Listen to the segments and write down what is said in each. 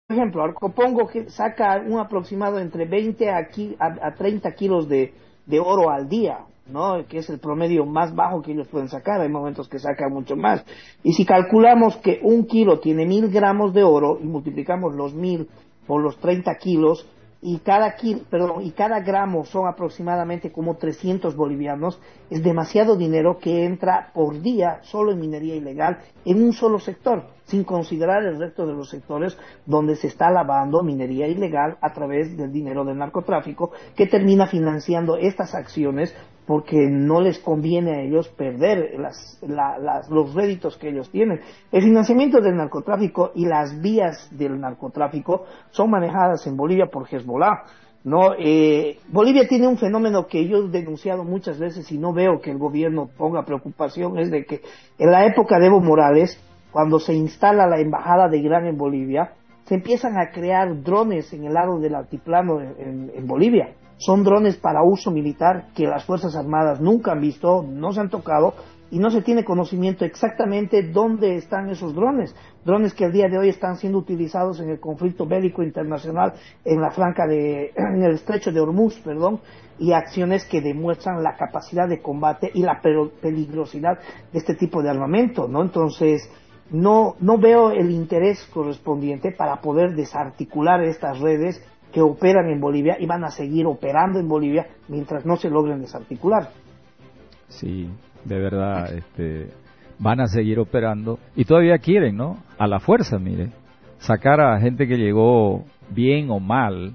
ejemplo, Arcopongo que saca un aproximado entre 20 a 30 kilos de oro al día, ¿no? Que es el promedio más bajo que ellos pueden sacar. Hay momentos que sacan mucho más. Y si calculamos que un kilo tiene 1000 gramos de oro y multiplicamos los 1000 por los 30 kilos, y cada gramo son aproximadamente como 300 bolivianos, es demasiado dinero que entra por día solo en minería ilegal en un solo sector, sin considerar el resto de los sectores donde se está lavando minería ilegal a través del dinero del narcotráfico, que termina financiando estas acciones porque no les conviene a ellos perder los réditos que ellos tienen. El financiamiento del narcotráfico y las vías del narcotráfico son manejadas en Bolivia por Hezbollah, ¿no? Bolivia tiene un fenómeno que yo he denunciado muchas veces y no veo que el gobierno ponga preocupación, es de que en la época de Evo Morales, cuando se instala la embajada de Irán en Bolivia, se empiezan a crear drones en el lado del altiplano en Bolivia. Son drones para uso militar que las Fuerzas Armadas nunca han visto, no se han tocado y no se tiene conocimiento exactamente dónde están esos drones. Drones que al día de hoy están siendo utilizados en el conflicto bélico internacional en en el estrecho de Hormuz, y acciones que demuestran la capacidad de combate y la peligrosidad de este tipo de armamento, ¿no? Entonces, no veo el interés correspondiente para poder desarticular estas redes que operan en Bolivia y van a seguir operando en Bolivia mientras no se logren desarticular. Sí, de verdad, van a seguir operando y todavía quieren, ¿no? A la fuerza, mire, sacar a gente que llegó bien o mal,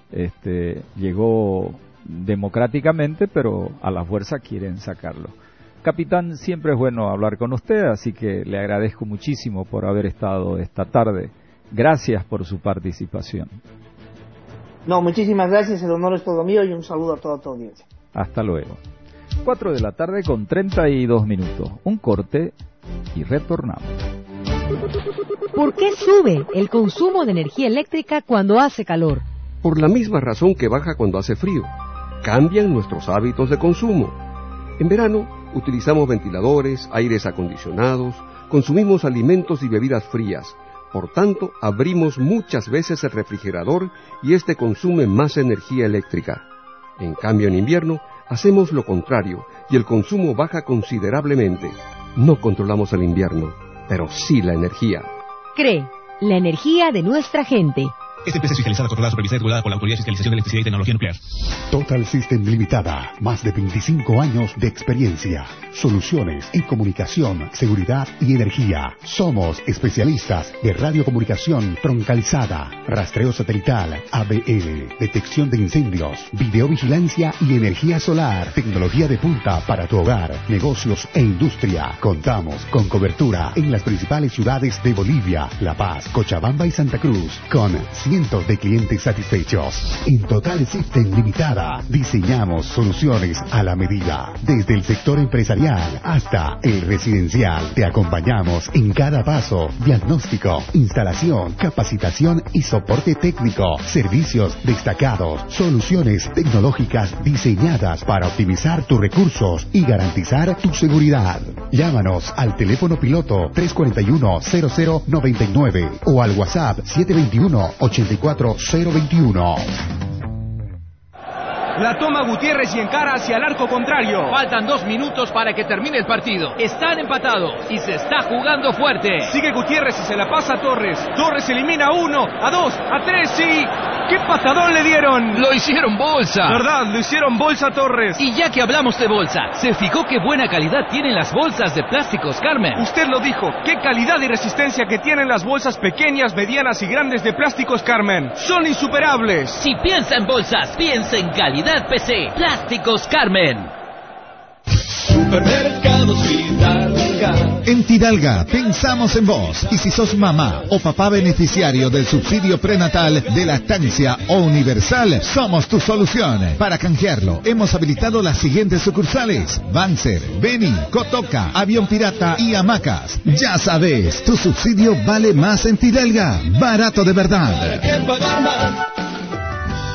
llegó democráticamente, pero a la fuerza quieren sacarlo. Capitán, siempre es bueno hablar con usted, así que le agradezco muchísimo por haber estado esta tarde. Gracias por su participación. No, muchísimas gracias, el honor es todo mío y un saludo a toda tu audiencia. Hasta luego. 4 de la tarde con 32 minutos. Un corte y retornamos. ¿Por qué sube el consumo de energía eléctrica cuando hace calor? Por la misma razón que baja cuando hace frío. Cambian nuestros hábitos de consumo. En verano utilizamos ventiladores, aires acondicionados, consumimos alimentos y bebidas frías. Por tanto, abrimos muchas veces el refrigerador y este consume más energía eléctrica. En cambio, en invierno, hacemos lo contrario y el consumo baja considerablemente. No controlamos el invierno, pero sí la energía. CRE, la energía de nuestra gente. Esta empresa es fiscalizada, controlada, supervisada y regulada por la Autoridad de Fiscalización de Electricidad y Tecnología Nuclear. Total System Limitada, más de 25 años de experiencia, soluciones en comunicación, seguridad y energía. Somos especialistas de radiocomunicación troncalizada, rastreo satelital, ABL, detección de incendios, videovigilancia y energía solar, tecnología de punta para tu hogar, negocios e industria. Contamos con cobertura en las principales ciudades de Bolivia, La Paz, Cochabamba y Santa Cruz, con cientos de clientes satisfechos. En Total System Limitada diseñamos soluciones a la medida. Desde el sector empresarial hasta el residencial, te acompañamos en cada paso. Diagnóstico, instalación, capacitación y soporte técnico. Servicios destacados, soluciones tecnológicas diseñadas para optimizar tus recursos y garantizar tu seguridad. Llámanos al teléfono piloto 341-0099 o al WhatsApp 721-84021. La toma Gutiérrez y encara hacia el arco contrario. Faltan 2 minutos para que termine el partido. Están empatados y se está jugando fuerte. Sigue Gutiérrez y se la pasa a Torres. Torres elimina a 1, a 2, a 3 y... ¡qué patadón le dieron! Lo hicieron bolsa. ¿Verdad? Lo hicieron bolsa a Torres. Y ya que hablamos de bolsa, ¿se fijó qué buena calidad tienen las bolsas de Plásticos Carmen? Usted lo dijo. ¡Qué calidad y resistencia que tienen las bolsas pequeñas, medianas y grandes de Plásticos Carmen! ¡Son insuperables! Si piensa en bolsas, piensa en calidad PC. Plásticos Carmen. Supermercados Fidalga. En Fidalga pensamos en vos. Y si sos mamá o papá beneficiario del subsidio prenatal de lactancia o universal, somos tu solución. Para canjearlo, hemos habilitado las siguientes sucursales: Banzer, Beni, Cotoca, Avión Pirata y Hamacas. Ya sabes, tu subsidio vale más en Fidalga. Barato de verdad.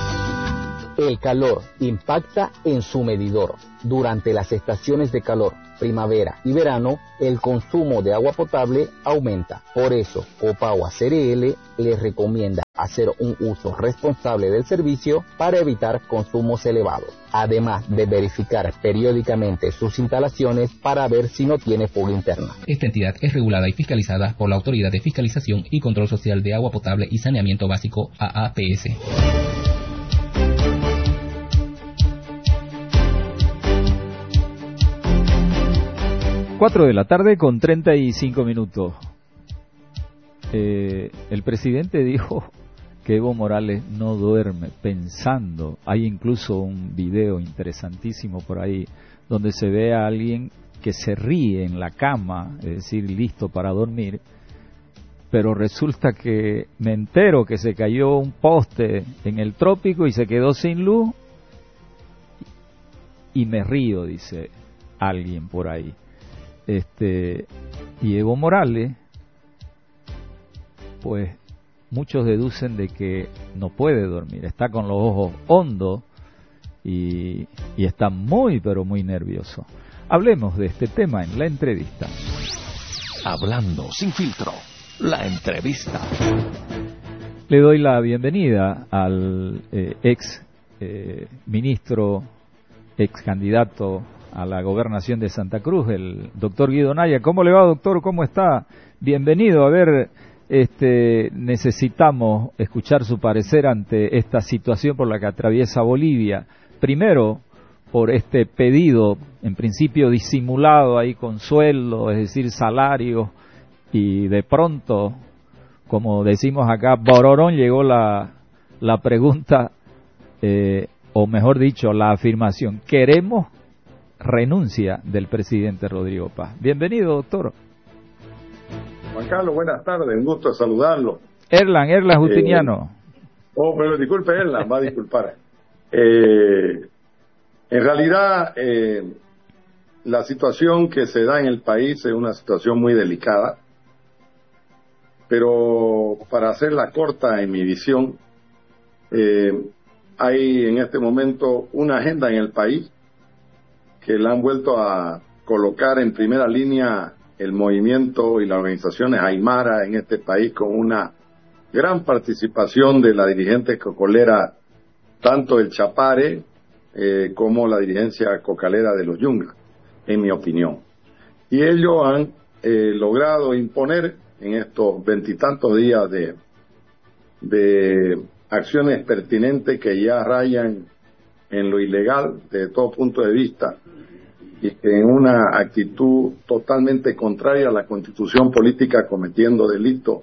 El calor impacta en su medidor durante las estaciones de calor. primavera y verano, el consumo de agua potable aumenta. Por eso, Copagua CRL les recomienda hacer un uso responsable del servicio para evitar consumos elevados, además de verificar periódicamente sus instalaciones para ver si no tiene fuga interna. Esta entidad es regulada y fiscalizada por la Autoridad de Fiscalización y Control Social de Agua Potable y Saneamiento Básico, AAPS. Cuatro de la tarde con 35 minutos. El presidente dijo que Evo Morales no duerme pensando. Hay incluso un video interesantísimo por ahí donde se ve a alguien que se ríe en la cama, es decir, listo para dormir, pero resulta que me entero que se cayó un poste en el trópico y se quedó sin luz y me río, dice alguien por ahí. Y Evo Morales, pues muchos deducen de que no puede dormir, está con los ojos hondos y está muy pero muy nervioso. Hablemos de este tema en la entrevista. Hablando sin filtro, la entrevista. Le doy la bienvenida al ex ministro, ex candidato a la gobernación de Santa Cruz, el doctor Guido Naya. ¿Cómo le va, doctor? ¿Cómo está? Bienvenido. A ver, necesitamos escuchar su parecer ante esta situación por la que atraviesa Bolivia. Primero, por este pedido, en principio disimulado ahí con sueldo, es decir, salario, y de pronto, como decimos acá, bororón, llegó la pregunta, o mejor dicho, la afirmación: queremos renuncia del presidente Rodrigo Paz. Bienvenido, doctor. Juan Carlos, buenas tardes, un gusto saludarlo. Erlan Justiniano. Pero disculpe, Erlan, va a disculpar. En realidad, la situación que se da en el país es una situación muy delicada, pero para hacerla corta en mi visión, hay en este momento una agenda en el país que la han vuelto a colocar en primera línea el movimiento y las organizaciones aymara en este país, con una gran participación de la dirigente cocolera, tanto el Chapare como la dirigencia cocalera de los Yungas, en mi opinión. Y ellos han logrado imponer en estos 20 y tantos días de acciones pertinentes que ya rayan en lo ilegal desde todo punto de vista, y que en una actitud totalmente contraria a la Constitución política, cometiendo delitos,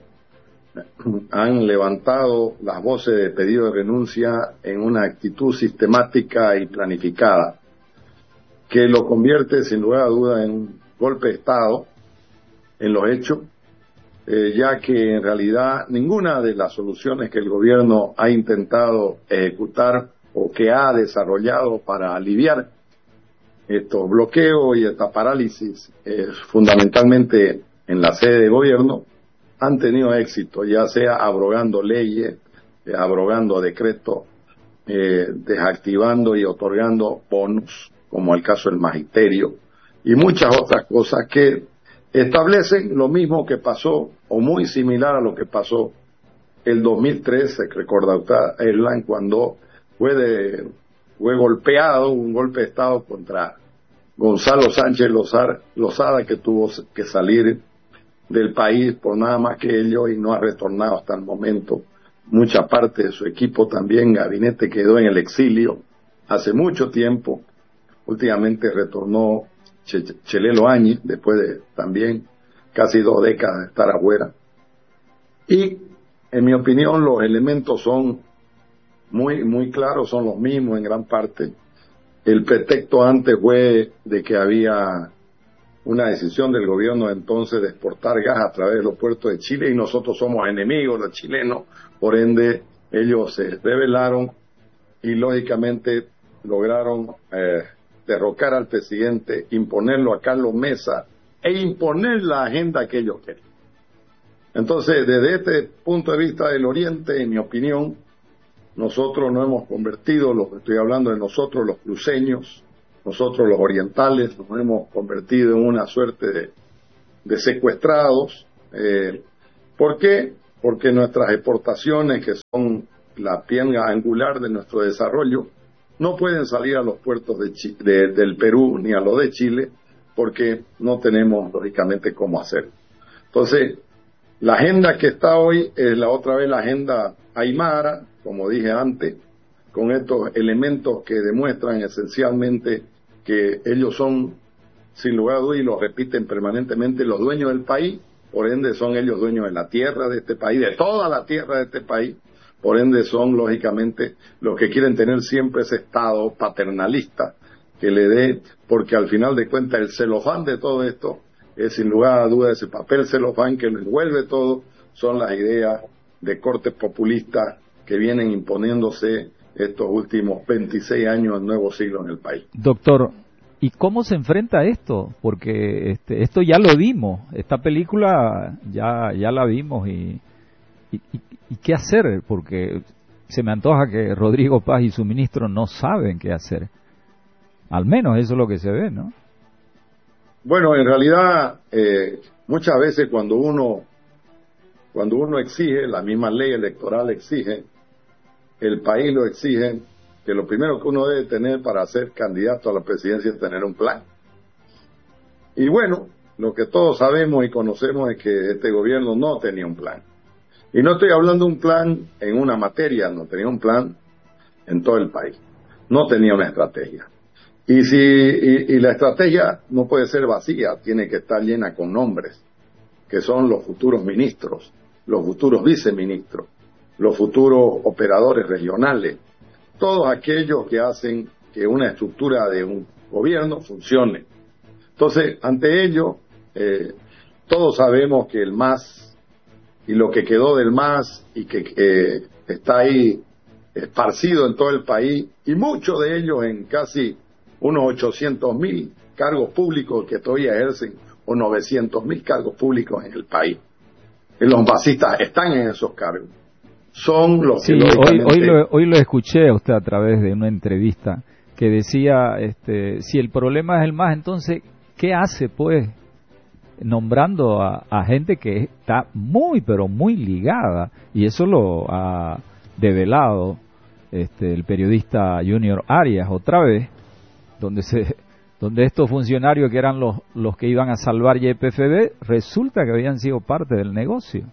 han levantado las voces de pedido de renuncia en una actitud sistemática y planificada, que lo convierte sin lugar a duda en un golpe de Estado en los hechos, ya que en realidad ninguna de las soluciones que el gobierno ha intentado ejecutar o que ha desarrollado para aliviar estos bloqueos y esta parálisis, fundamentalmente en la sede de gobierno, han tenido éxito, ya sea abrogando leyes, abrogando decretos, desactivando y otorgando bonos, como el caso del magisterio, y muchas otras cosas que establecen lo mismo que pasó, o muy similar a lo que pasó el 2013, que recuerda usted, Erlan, cuando fue golpeado, un golpe de Estado contra Gonzalo Sánchez Lozada, que tuvo que salir del país por nada más que ello y no ha retornado hasta el momento. Mucha parte de su equipo también, gabinete, quedó en el exilio hace mucho tiempo. Últimamente retornó Chelelo Áñez, después de también casi 2 décadas de estar afuera. Y, en mi opinión, los elementos son muy claros, son los mismos en gran parte. El pretexto antes fue de que había una decisión del gobierno entonces de exportar gas a través de los puertos de Chile, y nosotros somos enemigos de los chilenos, por ende ellos se rebelaron y lógicamente lograron derrocar al presidente, imponerlo a Carlos Mesa e imponer la agenda que ellos querían. Entonces, desde este punto de vista del Oriente, en mi opinión, nosotros nos hemos convertido, estoy hablando de nosotros los cruceños, nosotros los orientales nos hemos convertido en una suerte de secuestrados. ¿Por qué? Porque nuestras exportaciones, que son la piedra angular de nuestro desarrollo, no pueden salir a los puertos del Perú ni a los de Chile, porque no tenemos, lógicamente, cómo hacerlo. Entonces, la agenda que está hoy es otra vez la agenda aymara, como dije antes, con estos elementos que demuestran esencialmente que ellos son, sin lugar a dudas, y lo repiten permanentemente, los dueños del país. Por ende son ellos dueños de la tierra de este país, de toda la tierra de este país. Por ende son, lógicamente, los que quieren tener siempre ese Estado paternalista que le dé, porque al final de cuentas el celofán de todo esto es, sin lugar a dudas, ese papel celofán que lo envuelve todo, son las ideas de corte populista que vienen imponiéndose estos últimos 26 años del nuevo siglo en el país. Doctor, ¿y cómo se enfrenta a esto? Porque esto ya lo vimos, esta película ya la vimos y ¿qué hacer? Porque se me antoja que Rodrigo Paz y su ministro no saben qué hacer. Al menos eso es lo que se ve, ¿no? Bueno, en realidad, muchas veces cuando uno exige, la misma ley electoral exige, el país lo exige, que lo primero que uno debe tener para ser candidato a la presidencia es tener un plan. Y bueno, lo que todos sabemos y conocemos es que este gobierno no tenía un plan. Y no estoy hablando de un plan en una materia, no tenía un plan en todo el país. No tenía una estrategia. Y la estrategia no puede ser vacía, tiene que estar llena con nombres, que son los futuros ministros, los futuros viceministros, los futuros operadores regionales, todos aquellos que hacen que una estructura de un gobierno funcione. Entonces, ante ello, todos sabemos que el MAS y lo que quedó del MAS y que está ahí esparcido en todo el país, y muchos de ellos en casi unos 800,000 cargos públicos que todavía ejercen, o 900,000 cargos públicos en el país. Los masistas están en esos cargos. Son los que hoy lo escuché a usted a través de una entrevista que decía, si el problema es el MAS, entonces, ¿qué hace pues nombrando a gente que está muy, pero muy ligada? Y eso lo ha develado el periodista Junior Arias otra vez, donde estos funcionarios que eran los que iban a salvar YPFB, resulta que habían sido parte del negocio.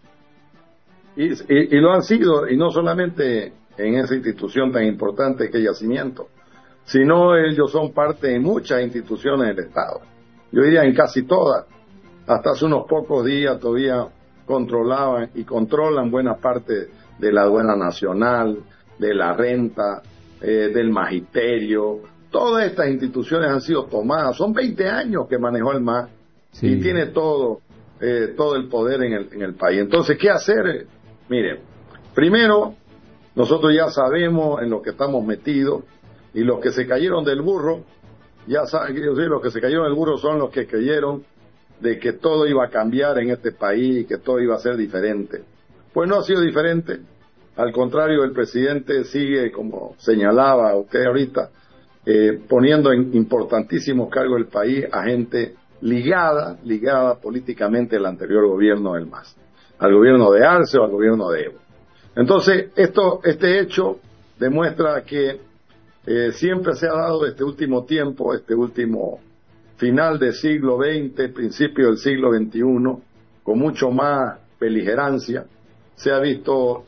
Y lo han sido, y no solamente en esa institución tan importante que es Yacimiento, sino ellos son parte de muchas instituciones del Estado. Yo diría en casi todas. Hasta hace unos pocos días todavía controlaban y controlan buena parte de la aduana nacional, de la renta, del magisterio. Todas estas instituciones han sido tomadas. Son 20 años que manejó el MAS, sí, y tiene todo el poder en el país. Entonces, ¿qué hacer? Miren, primero, nosotros ya sabemos en lo que estamos metidos, y los que se cayeron del burro, ya saben, los que se cayeron del burro son los que creyeron de que todo iba a cambiar en este país, que todo iba a ser diferente. Pues no ha sido diferente. Al contrario, el presidente sigue, como señalaba usted ahorita, poniendo en importantísimos cargos del país a gente ligada políticamente al anterior gobierno del MAS, al gobierno de Arce o al gobierno de Evo. Entonces, este hecho demuestra que siempre se ha dado este último tiempo, este último final del siglo XX, principio del siglo XXI, con mucho más beligerancia, se ha visto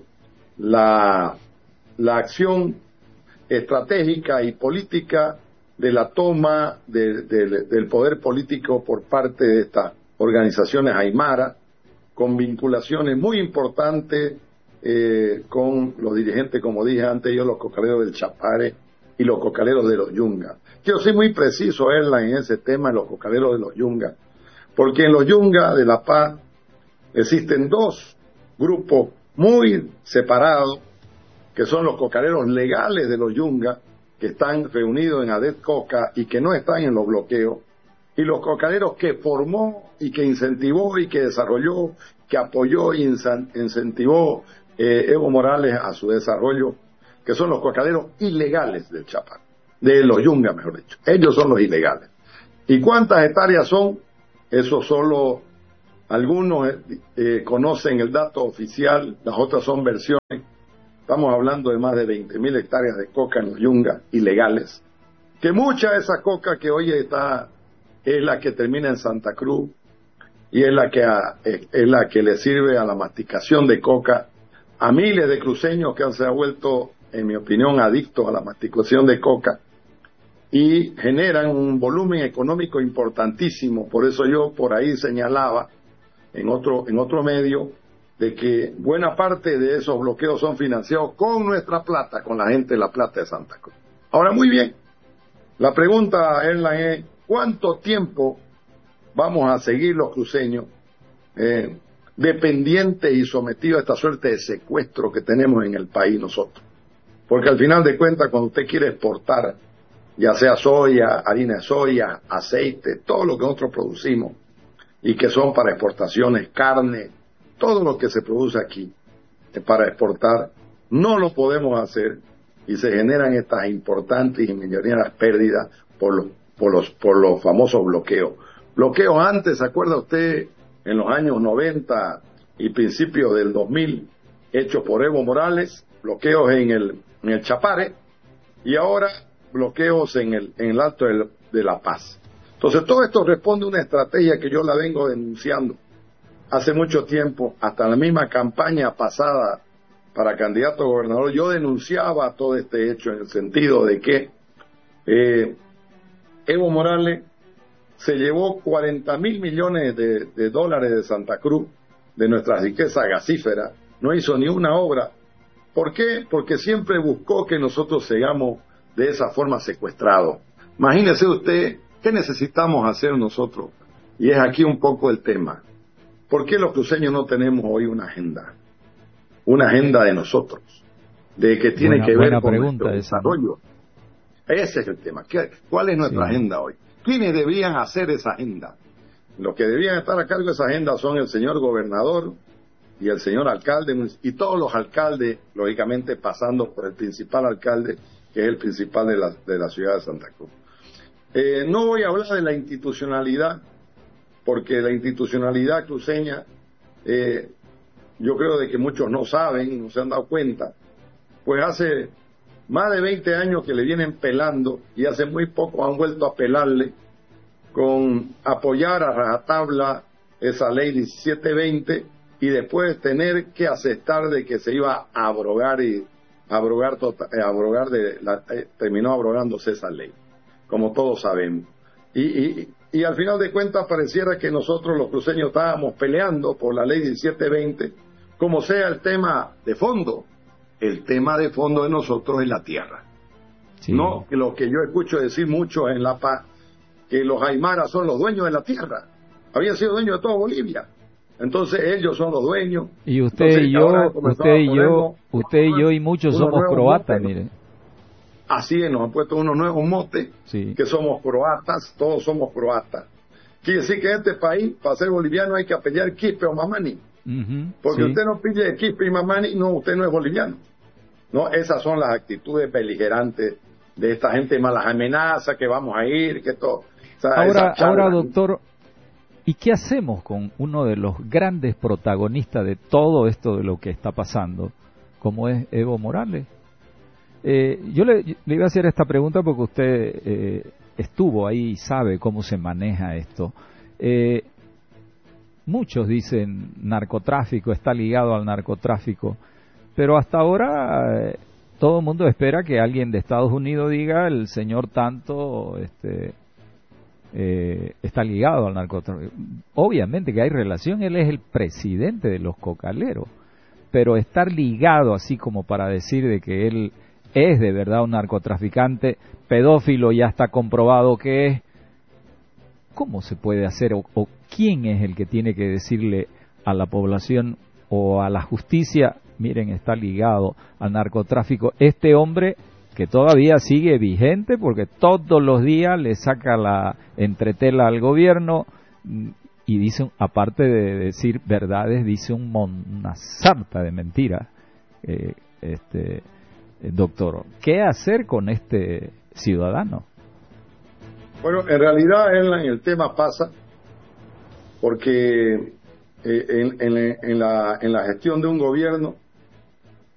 la acción estratégica y política de la toma del poder político por parte de estas organizaciones aymaras, con vinculaciones muy importantes con los dirigentes, como dije antes, los cocaleros del Chapare y los cocaleros de los Yungas. Quiero ser muy preciso, Erla, en ese tema, en los cocaleros de los Yungas, porque en los Yungas de La Paz existen dos grupos muy separados, que son los cocaleros legales de los Yungas, que están reunidos en Adet Coca y que no están en los bloqueos, y los cocaleros que formó y que incentivó y que desarrolló, que apoyó y incentivó Evo Morales a su desarrollo, que son los cocaleros ilegales del Chapare. de los yungas, mejor dicho. Ellos son los ilegales. ¿Y cuántas hectáreas son? Eso solo algunos conocen el dato oficial, las otras son versiones. Estamos hablando de más de 20.000 hectáreas de coca en los yungas ilegales. Que mucha de esa coca que hoy está es la que termina en Santa Cruz y es la que le sirve a la masticación de coca a miles de cruceños que se han vuelto, en mi opinión, adictos a la masticación de coca y generan un volumen económico importantísimo. Por eso yo por ahí señalaba en otro medio de que buena parte de esos bloqueos son financiados con nuestra plata, con la gente de la plata de Santa Cruz. Ahora, muy bien, la pregunta, Erlan, es ¿cuánto tiempo vamos a seguir los cruceños dependientes y sometidos a esta suerte de secuestro que tenemos en el país nosotros? Porque al final de cuentas, cuando usted quiere exportar, ya sea soya, harina de soya, aceite, todo lo que nosotros producimos y que son para exportaciones, carne, todo lo que se produce aquí para exportar, no lo podemos hacer y se generan estas importantes y millonarias pérdidas por los famosos bloqueos. Bloqueos antes, ¿se acuerda usted? En los años 90 y principios del 2000, hechos por Evo Morales, bloqueos en el Chapare, y ahora bloqueos en el Alto de La Paz. Entonces todo esto responde a una estrategia que yo la vengo denunciando hace mucho tiempo, hasta la misma campaña pasada para candidato a gobernador, yo denunciaba todo este hecho en el sentido de que Evo Morales se llevó 40.000 millones de dólares de Santa Cruz, de nuestra riqueza gasífera, no hizo ni una obra. ¿Por qué? Porque siempre buscó que nosotros seamos de esa forma secuestrados. Imagínese usted, ¿qué necesitamos hacer nosotros? Y es aquí un poco el tema. ¿Por qué los cruceños no tenemos hoy una agenda? Una agenda de nosotros, de que tiene que ver con nuestro desarrollo. Ese es el tema. ¿Cuál es nuestra agenda hoy? ¿Quiénes deberían hacer esa agenda? Los que deberían estar a cargo de esa agenda son el señor gobernador y el señor alcalde, y todos los alcaldes, lógicamente pasando por el principal alcalde, que es el principal de la ciudad de Santa Cruz. No voy a hablar de la institucionalidad, porque la institucionalidad cruceña, yo creo de que muchos no saben, no se han dado cuenta, pues hace más de 20 años que le vienen pelando, y hace muy poco han vuelto a pelarle con apoyar a rajatabla esa ley 1720 y después tener que aceptar de que se iba a abrogar terminó abrogándose esa ley, como todos sabemos. Y al final de cuentas pareciera que nosotros los cruceños estábamos peleando por la ley 1720, como sea el tema de fondo. El tema de fondo de nosotros es la tierra. Sí. No lo que yo escucho decir mucho en La Paz, que los aymaras son los dueños de la tierra. Habían sido dueños de toda Bolivia. Entonces ellos son los dueños. Y usted y yo y muchos somos croatas, mire. Así es, nos han puesto unos nuevos motes, sí, que somos croatas, todos somos croatas. Quiere decir que en este país, para ser boliviano, hay que apellar Quispe o Mamani. Porque usted no pille Quispe y Mamani, no, usted no es boliviano. No, esas son las actitudes beligerantes de esta gente, más las amenazas que vamos a ir, que todo. O sea, ahora, doctor, ¿y qué hacemos con uno de los grandes protagonistas de todo esto de lo que está pasando, como es Evo Morales? Yo le iba a hacer esta pregunta porque usted estuvo ahí y sabe cómo se maneja esto. Muchos dicen narcotráfico, está ligado al narcotráfico, pero hasta ahora todo el mundo espera que alguien de Estados Unidos diga el señor tanto está ligado al narcotráfico. Obviamente que hay relación, él es el presidente de los cocaleros, pero estar ligado así como para decir de que él es de verdad un narcotraficante, pedófilo, ya está comprobado que es. ¿Cómo se puede hacer o quién es el que tiene que decirle a la población o a la justicia, miren, está ligado al narcotráfico este hombre que todavía sigue vigente porque todos los días le saca la entretela al gobierno y dice, aparte de decir verdades, dice una sarta de mentiras? Doctor, ¿qué hacer con este ciudadano. Bueno, en realidad el tema pasa porque en la gestión de un gobierno